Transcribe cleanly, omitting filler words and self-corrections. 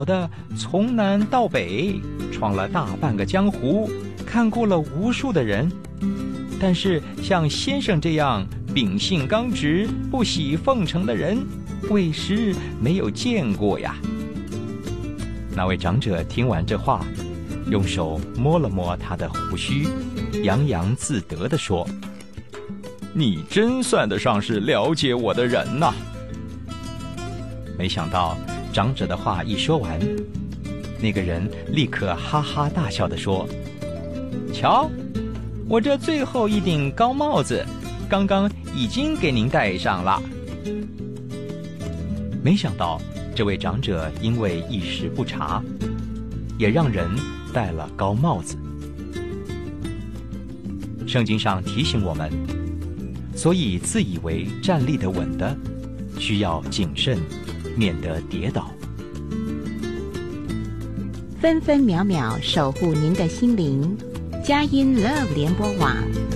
的从南到北，闯了大半个江湖，看过了无数的人，但是像先生这样秉性刚直、不喜奉承的人，未时没有见过呀。那位长者听完这话，用手摸了摸他的胡须，洋洋自得地说：“你真算得上是了解我的人呐！”没想到长者的话一说完，那个人立刻哈哈大笑地说：“瞧，我这最后一顶高帽子，刚刚已经给您戴上了。”没想到这位长者因为一时不察，也让人戴了高帽子。圣经上提醒我们，所以自以为站立得稳的，需要谨慎，免得跌倒。 分分秒秒守护您的心灵，佳音 Love 联播网